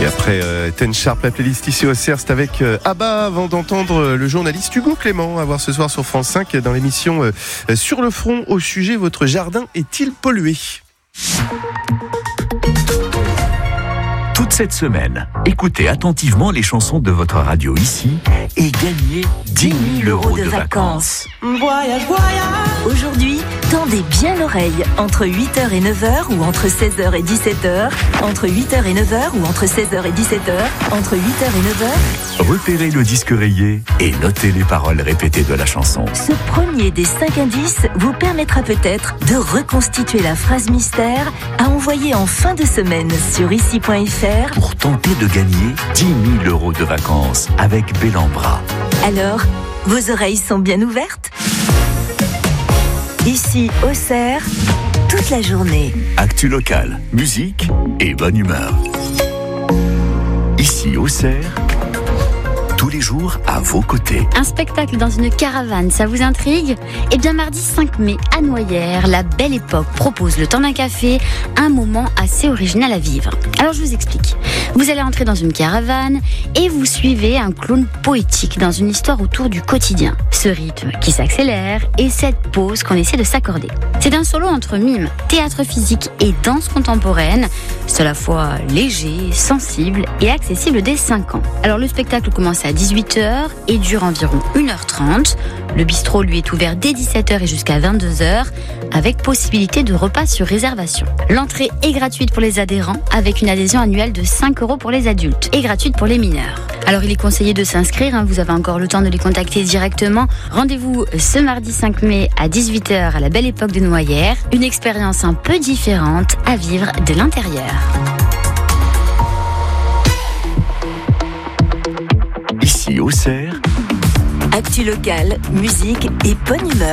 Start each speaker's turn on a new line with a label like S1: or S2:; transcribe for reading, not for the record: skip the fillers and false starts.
S1: Et après Ten Sharp, la playlist ici au CERF, c'est avec Abba, avant d'entendre le journaliste Hugo Clément, à voir ce soir sur France 5 dans l'émission Sur le front, au sujet votre jardin est-il pollué ?
S2: Toute cette semaine, écoutez attentivement les chansons de votre radio ici et gagnez 10 000 € de vacances.
S3: Voyage, voyage.
S4: Aujourd'hui, tendez bien l'oreille entre 8h et 9h ou entre 16h et 17h, entre 8h et 9h ou entre 16h et 17h, entre 8h et 9h.
S2: Repérez le disque rayé et notez les paroles répétées de la chanson.
S4: Ce premier des 5 indices vous permettra peut-être de reconstituer la phrase mystère à envoyer en fin de semaine sur ici.fr
S2: pour tenter de gagner 10 000 € de vacances avec Bellambra.
S4: Alors, vos oreilles sont bien ouvertes ? Ici, au CERF, toute la journée.
S2: Actu locale, musique et bonne humeur. Ici, au CERF, tous les jours à vos côtés.
S5: Un spectacle dans une caravane, ça vous intrigue ? Eh bien, mardi 5 mai, à Noyères, la Belle Époque propose le temps d'un café, un moment assez original à vivre. Alors, je vous explique. Vous allez entrer dans une caravane et vous suivez un clown poétique dans une histoire autour du quotidien. Ce rythme qui s'accélère et cette pause qu'on essaie de s'accorder. C'est un solo entre mime, théâtre physique et danse contemporaine. C'est à la fois léger, sensible et accessible dès 5 ans. Alors, le spectacle commence à 18h et dure environ 1h30. Le bistrot lui est ouvert dès 17h et jusqu'à 22h avec possibilité de repas sur réservation. L'entrée est gratuite pour les adhérents avec une adhésion annuelle de 5 € pour les adultes et gratuite pour les mineurs. Alors il est conseillé de s'inscrire, vous avez encore le temps de les contacter directement. Rendez-vous ce mardi 5 mai à 18h à la Belle Époque de Noyères. Une expérience un peu différente à vivre de l'intérieur.
S2: Ici au CERF,
S4: Actu locale, musique et bonne humeur.